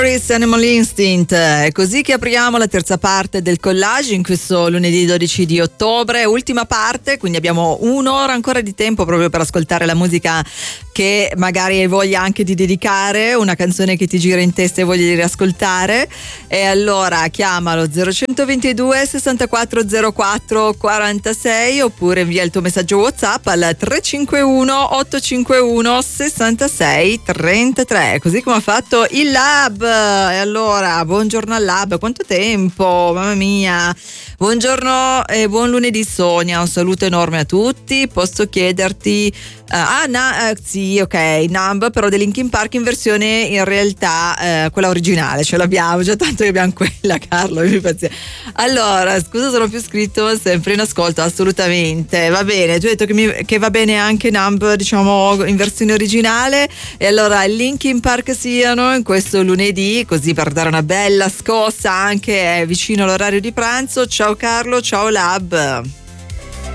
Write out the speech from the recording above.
Animal Instinct, è così che apriamo la terza parte del collage in questo lunedì 12 di ottobre, ultima parte, quindi abbiamo un'ora ancora di tempo proprio per ascoltare la musica che magari hai voglia anche di dedicare, una canzone che ti gira in testa e voglia di riascoltare. E allora chiamalo 0122 6404 46 oppure invia il tuo messaggio WhatsApp al 351 851 66 33, così come ha fatto il Lab. E allora buongiorno al Lab, quanto tempo, mamma mia. Buongiorno e buon lunedì Sonia, un saluto enorme a tutti. Posso chiederti sì, ok, Numb però dei Linkin Park in versione in realtà quella originale, ce l'abbiamo già, tanto che abbiamo quella, Carlo, mi pazienza. Allora, scusa se non ho più scritto, sempre in ascolto, assolutamente, va bene. Tu hai detto che va bene anche Numb, diciamo, in versione originale, e allora i Linkin Park siano in questo lunedì, così per dare una bella scossa, anche vicino all'orario di pranzo. Ciao Carlo, ciao Lab.